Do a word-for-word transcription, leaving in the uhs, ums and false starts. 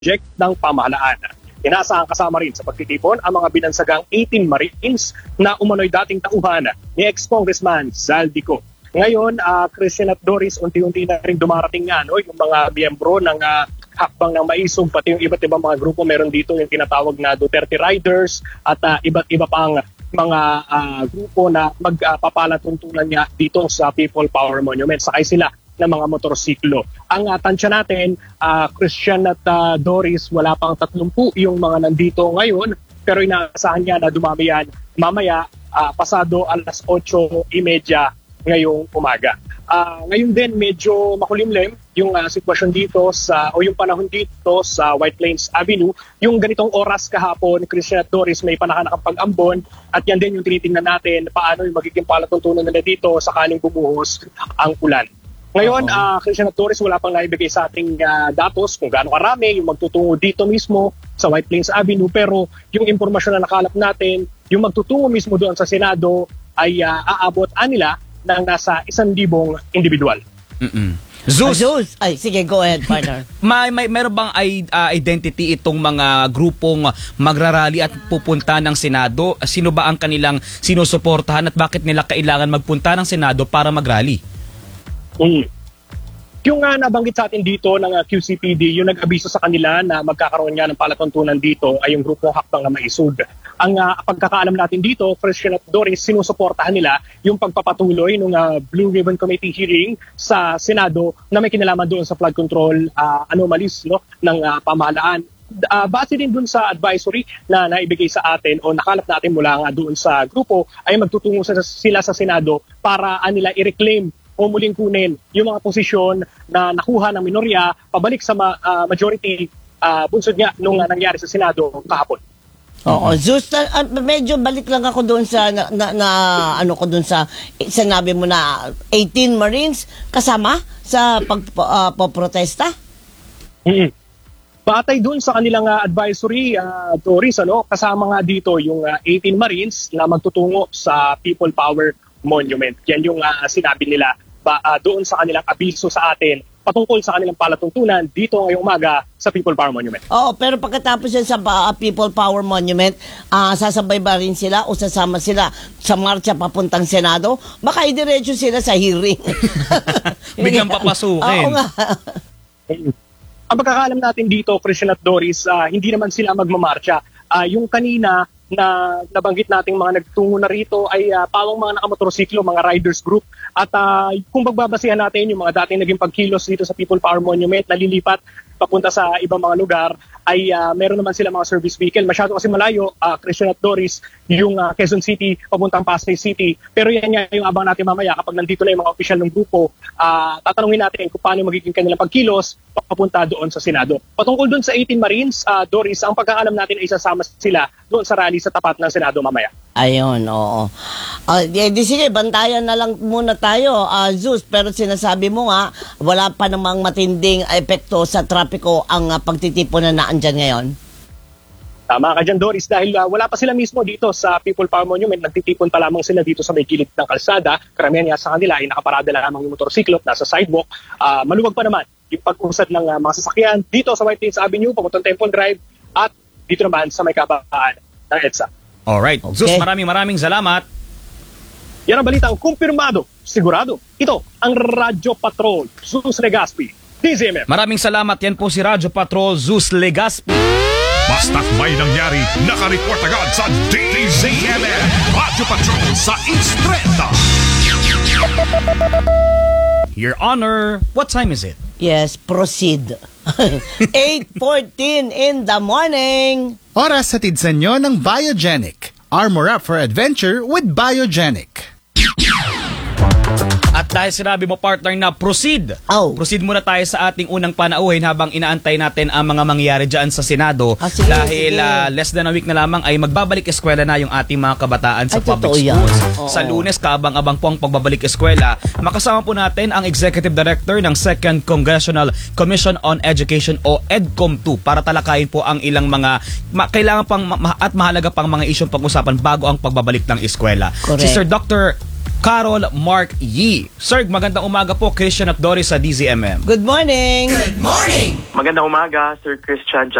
project ng pamahalaan. Inaasahan kasama rin sa pagtitipon ang mga binansagang eighteen Marines na umano'y dating tauhan ni ex-Congressman Zaldico. Ngayon, uh, Christian at Doris, unti-unti na rin dumarating nga no, yung mga miyembro ng uh, hakbang ng maisog, pati yung iba't ibang mga grupo. Meron dito yung tinatawag na Duterte Riders at uh, iba't iba pang mga uh, grupo na magpapalatuntunan uh, niya dito sa People Power Monument. Sakay sila ng mga motorsiklo. Ang uh, tansya natin, uh, Christian at uh, Doris, wala pang tatlumpu yung mga nandito ngayon, pero inaasahan niya na dumami yan mamaya uh, pasado alas otso trenta ngayong umaga. Uh, ngayon din medyo makulimlim yung uh, sitwasyon dito sa o yung panahon dito sa White Plains Avenue. Yung ganitong oras kahapon, Christian at Doris, may panakanakang pag-ambon at yan din yung tinitingnan natin paano yung magiging palatuntunan nila dito sakaling bumuhos ang ulan. Ngayon, uh, Christian at Doris, wala pang naibigay sa ating uh, datos kung gaano karami yung magtutungo dito mismo sa White Plains Avenue, pero yung impormasyon na nakalap natin, yung magtutungo mismo doon sa Senado ay uh, aabot anila ng nasa isang libong individual. Mm-mm. Zeus. Ah, Zeus. Ay, sige, go ahead, partner. may, may, meron bang uh, identity itong mga grupong magrarally at pupunta ng Senado? Sino ba ang kanilang sinusuportahan at bakit nila kailangan magpunta ng Senado para magrally? Mm. Yung uh, nabanggit sa atin dito ng uh, Q C P D, yung nag-abiso sa kanila na magkakaroon nga ng palatuntunan dito ay yung grupo Hakbang na Maisog. Ang uh, pagkakaalam natin dito, Christian at Doris, sinusuportahan nila yung pagpapatuloy ng uh, Blue Ribbon Committee hearing sa Senado na may kinalaman doon sa flood control uh, anomalies no, ng uh, pamahalaan. Uh, base din dun sa advisory na naibigay sa atin o nakalap natin mula nga doon sa grupo, ay magtutungo sa, sila sa Senado para uh, nila i-reclaim o muling kunin yung mga posisyon na nakuha ng minorya pabalik sa ma, uh, majority uh, bunsod nga nung uh, nangyari sa Senado kahapon. Oo, Zeus, uh, medyo balik lang ako doon sa na, na, na ano ko doon sa sinabi mo na eighteen Marines kasama sa pagpoprotesta. Uh, mm-hmm. Batay doon sa kanilang uh, advisory, uh, Doris, ano, kasama nga dito yung uh, eighteen Marines na magtutungo sa People Power Monument. Yan yung uh, sinabi nila ba, uh, doon sa kanilang abiso sa atin patungkol sa kanilang palatuntunan dito ngayong umaga sa People Power Monument. Oo, pero pagkatapos yan sa uh, People Power Monument, uh, sasabay ba rin sila o sasama sila sa marcha papuntang Senado? Baka idiretso sila sa hearing. Biglang papasukin. Oo nga. Ang pagkakaalam natin dito, Christian at Doris, uh, hindi naman sila magmamarcha. Uh, yung kanina na nabanggit nating mga nagtungo na rito ay uh, pawang mga nakamotorsiklo, mga riders group. At uh, kung magbabasihan natin yung mga dating naging pagkilos dito sa People Power Monument, nalilipat papunta sa ibang mga lugar, ay uh, meron naman sila mga service vehicle. Masyado kasi malayo, uh, Christian at Doris, yung uh, Quezon City papuntang Pasay City. Pero yan nga yung abang natin mamaya kapag nandito na yung mga opisyal ng grupo, uh, tatanungin natin kung paano magiging kanilang pagkilos papunta doon sa Senado. Patungkol doon sa eighteen Marines, uh, Doris, ang pagkakalam natin ay isasama sila doon sa rally sa tapat ng Senado mamaya. Ayun, oo. Uh, di, di sige, bantayan na lang muna tayo, uh, Zeus. Pero sinasabi mo nga, wala pa namang matinding epekto sa trapiko ang uh, pagtitipon na naandyan ngayon. Tama ka dyan, Doris, dahil uh, wala pa sila mismo dito sa People Power Monument. Nagtitipon pa lamang sila dito sa may gilid ng kalsada. Karamihan nga sa kanila ay nakaparada lamang yung motorsiklo nasa sidewalk. Uh, maluwag pa naman yung pag-usad ng uh, mga sasakyan dito sa White Plains Avenue, papuntang Temple Drive, at dito naman sa may kababaan ng EDSA. Alright. Okay. Zeus, maraming maraming salamat. Yan ang balitang kumpirmado, sigurado. Ito ang Radyo Patrol, Zeus Legaspi, D Z M M. Maraming salamat. Yan po si Radyo Patrol, Zeus Legaspi. Basta't may nangyari, nakareport agad sa D Z M M. Radyo Patrol sa Instreta. Your Honor, what time is it? Yes, proceed. eight fourteen in the morning. Oras hatid sa inyo ng Biogenic. Armor up for adventure with Biogenic. At dahil sinabi mo, partner, na proceed. Oh. Proceed muna tayo sa ating unang panauhin habang inaantay natin ang mga mangyayari dyan sa Senado. Ah, sige, dahil sige. Uh, less than a week na lamang ay magbabalik eskwela na yung ating mga kabataan sa Ay, public totoo yan. schools. Oo. Sa Lunes, kaabang-abang po ang pagbabalik eskwela. Makasama po natin ang Executive Director ng Second Congressional Commission on Education o EDCOM two para talakayin po ang ilang mga ma- kailangan pang ma- at mahalaga pang mga isyong pag-usapan bago ang pagbabalik ng eskwela. Correct. Si Sir Doctor Carol Mark Yee. Sir, magandang umaga po, Christian at Doris sa D Z M M. Good morning! Magandang umaga, Sir Christian